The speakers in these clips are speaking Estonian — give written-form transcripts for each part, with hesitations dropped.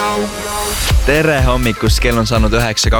Tere hommikust, kell on saanud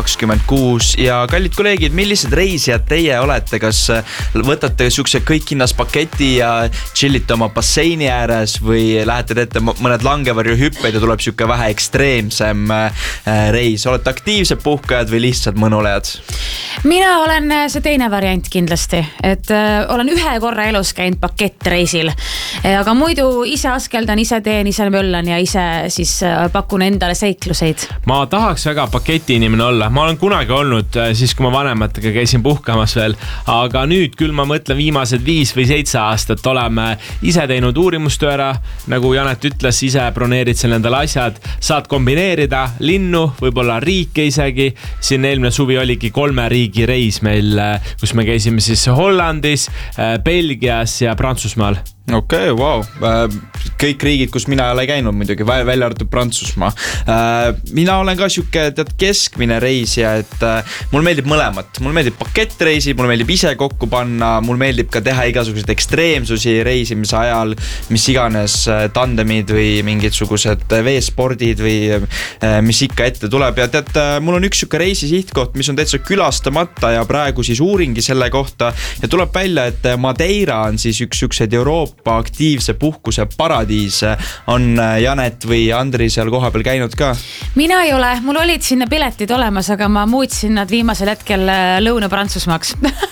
9.26 ja kallid kolleegid, millised reisijad teie olete? Kas võtate siukse kõik hinnas paketi ja chillite oma basseini ääres või lähete teete mõned langevarju hüppeid ja tuleb siuke vähe ekstreemsem reis? Olete aktiivsed puhkajad või lihtsalt mõnulejad? Mina olen see teine variant kindlasti, et olen ühe korra elus käinud pakettreisil, aga muidu ise askeldan, ise teen, ise möllan ja ise siis pakun endale seikluseid. Ma tahaks väga paketi inimene olla. Ma olen kunagi olnud siis, kui ma vanematega käisin puhkamas veel, aga nüüd küll ma mõtlen viimased 5 või 7 aastat oleme ise teinud uurimustöö ära, nagu Janet ütles, ise broneerid seal endale asjad, saad kombineerida linnu, võib-olla riike isegi. Siin eelmine suvi oligi 3 riigi reis meil, kus me käisime siis Hollandis, Belgias ja Prantsusmaal. Okei, wow. Kõik riigid, kus mina ei ole käinud muidugi, välja arvatud Prantsusmaa. Mina olen ka siuke keskmine reisija, et mul meeldib mõlemat. Mul meeldib pakettreisi, mul meeldib ise kokku panna, mul meeldib ka teha igasuguseid ekstreemsusi reisimise ajal, mis iganes tandemid või mingisugused veespordid või mis ikka ette tuleb. Ja tead, mul on üks siuke reisi sihtkoht, mis on täitsa külastamata ja praegu siis uuringi selle kohta ja tuleb välja, et Madeira on siis üks siukseid Euroopa aktiivse puhkuse paradiis. On Janet või Andri seal koha peal käinud ka? Mina ei ole, mul olid sinna piletid olemas, aga ma muutsin nad viimasel hetkel Lõuna-Prantsusmaaks.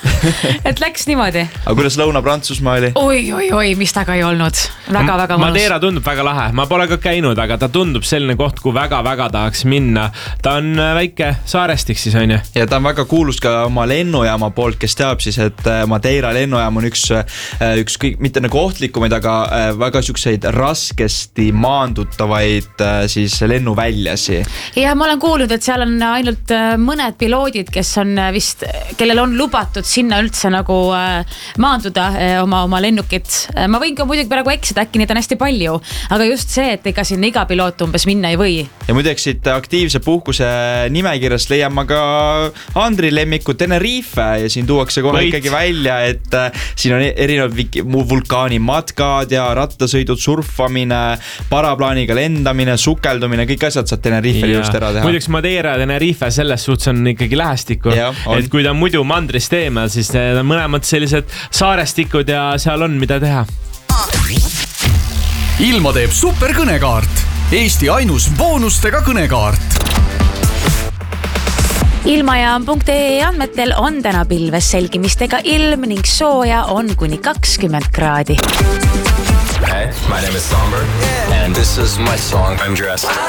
Et läks niimoodi. Aga kuidas Lõuna-Prantsusmaa oli? Oi, mis taga ei olnud. Väga mõnus. Madeira tundub väga lahe. Ma pole ka käinud, aga ta tundub selline koht, kui väga tahaks minna. Ta on väike saarestik siis on ju. Ja ta on väga kuulus ka oma lennujaama poolt, kes teab siis, et Madeira lennujaam on üks mitte nagu ohtlikumaid, aga väga siukseid raskesti maandutavaid siis lennuväljasi. Ja ma olen kuulnud, et seal on ainult mõned piloodid, kes on vist, kellel on lubatud sinna üldse nagu maanduda oma lennukit. Ma võin ka muidugi praegu eksida, äkki neid on hästi palju, aga just see, et ega sinna iga piloot umbes minna ei või. Ja muideks siit aktiivse puhkuse nimekirjast leian ma ka Andri lemmiku Tenerife ja siin tuuakse kohe ikkagi välja, et siin on erinevad vulkaanimatkad ja rattasõidud, surfamine, paraplaaniga lendamine, sukeldumine, kõik asjad saad Tenerife just ära teha. Muideks Madeira ja Tenerife selles suhtes on ikkagi lähestikku. Et kui ta on muidu mandrist eemal, siis need on mõlemad sellised saarestikud ja seal on mida teha. Ilma teeb superkõnekaart. Eesti ainus boonustega kõnekaart. Ilmajaam.ee andmetel on täna pilves selgimistega ilm ning sooja on kuni 20 kraadi. Hey, my name is Somber and this is my song Undressed.